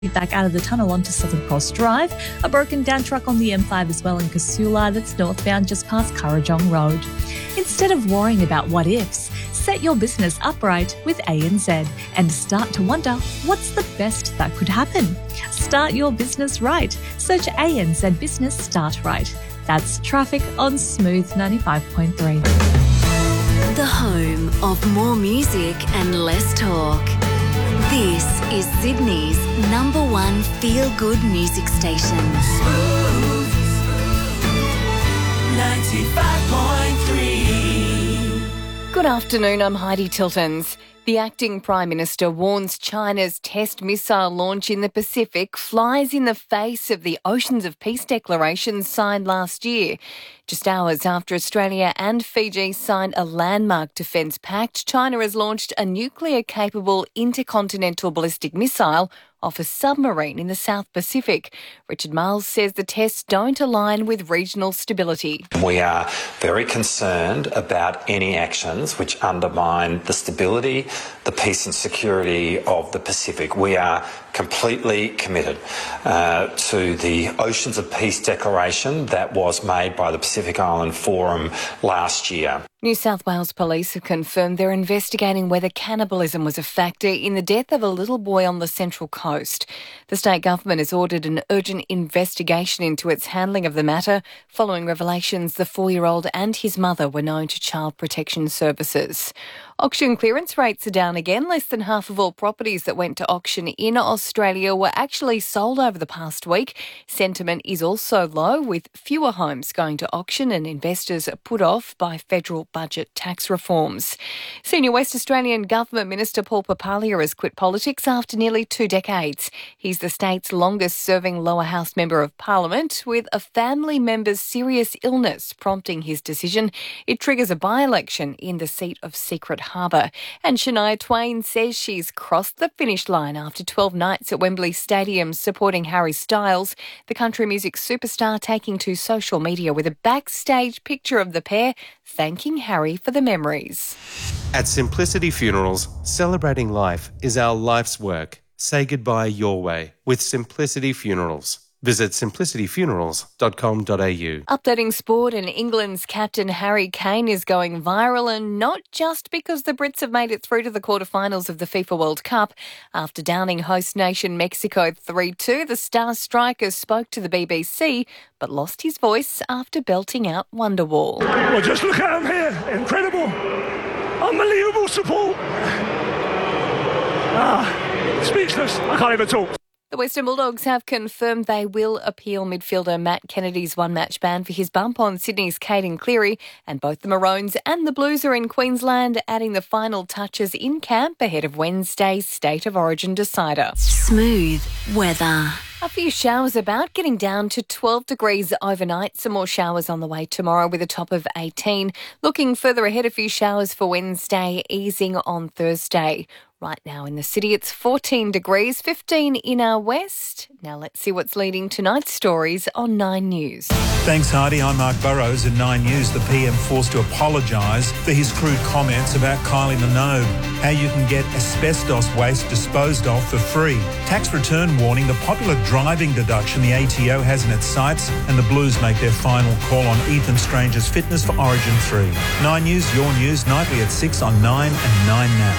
back out of the tunnel onto Southern Cross Drive, a broken down truck on the M5 as well in Casula that's northbound just past Currajong Road. Instead of worrying about what ifs, set your business upright with ANZ and start to wonder what's the best that could happen. Start your business right. Search ANZ Business Start Right. That's traffic on Smooth 95.3. The home of more music and less talk. This is Sydney's #1 feel-good music station. Smooth 95.3. Good afternoon, I'm Heidi Tiltons. The acting Prime Minister warns China's test missile launch in the Pacific flies in the face of the Oceans of Peace declarations signed last year. Just hours after Australia and Fiji signed a landmark defence pact, China has launched a nuclear-capable intercontinental ballistic missile off a submarine in the South Pacific. Richard Miles says the tests don't align with regional stability. We are very concerned about any actions which undermine the stability, the peace and security of the Pacific. We are completely committed to the Oceans of Peace declaration that was made by the Pacific Island Forum last year. New South Wales Police have confirmed they're investigating whether cannibalism was a factor in the death of a little boy on the Central Coast. The state government has ordered an urgent investigation into its handling of the matter following revelations the 4-year-old and his mother were known to Child Protection Services. Auction clearance rates are down again. Less than half of all properties that went to auction in Australia were actually sold over the past week. Sentiment is also low, with fewer homes going to auction and investors put off by federal budget tax reforms. Senior West Australian Government Minister Paul Papalia has quit politics after nearly 2 decades. He's the state's longest-serving lower house member of Parliament, with a family member's serious illness prompting his decision. It triggers a by-election in the seat of Secret Harbour. And Shania Twain says she's crossed the finish line after 12 nights at Wembley Stadium supporting Harry Styles. The country music superstar taking to social media with a backstage picture of the pair, thanking Harry for the memories. At Simplicity Funerals, celebrating life is our life's work. Say goodbye your way with Simplicity Funerals. Visit simplicityfunerals.com.au. Updating sport, and England's captain Harry Kane is going viral, and not just because the Brits have made it through to the quarterfinals of the FIFA World Cup. After downing host nation Mexico 3-2, the star striker spoke to the BBC but lost his voice after belting out Wonderwall. Well, just look at him here. Incredible. Unbelievable support. Speechless. I can't even talk. The Western Bulldogs have confirmed they will appeal midfielder Matt Kennedy's one-match ban for his bump on Sydney's Caden Cleary, and both the Maroons and the Blues are in Queensland, adding the final touches in camp ahead of Wednesday's State of Origin decider. Smooth weather. A few showers about, getting down to 12 degrees overnight. Some more showers on the way tomorrow with a top of 18. Looking further ahead, a few showers for Wednesday, easing on Thursday. Right now in the city, it's 14 degrees, 15 in our west. Now let's see what's leading tonight's stories on 9 News. Thanks, Heidi. I'm Mark Burrows. At 9 News, the PM forced to apologise for his crude comments about Kylie Minogue. How you can get asbestos waste disposed of for free. Tax return warning, the popular driving deduction the ATO has in its sights, and the Blues make their final call on Ethan Strange's fitness for Origin 3. 9 News, your news, nightly at 6 on 9 and 9 Now.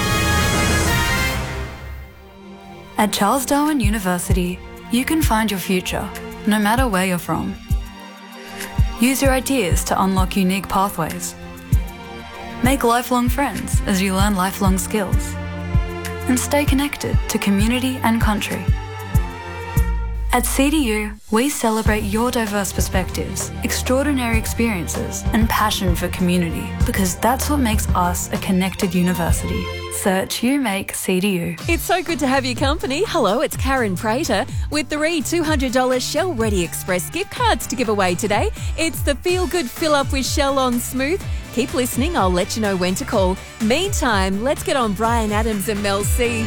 At Charles Darwin University, you can find your future, no matter where you're from. Use your ideas to unlock unique pathways. Make lifelong friends as you learn lifelong skills. And stay connected to community and country. At CDU, we celebrate your diverse perspectives, extraordinary experiences, and passion for community, because that's what makes us a connected university. Search You Make CDU. It's so good to have your company. Hello, it's Karen Prater with 3 $200 Shell Ready Express gift cards to give away today. It's the Feel Good Fill Up with Shell on Smooth. Keep listening, I'll let you know when to call. Meantime, let's get on Brian Adams and Mel C.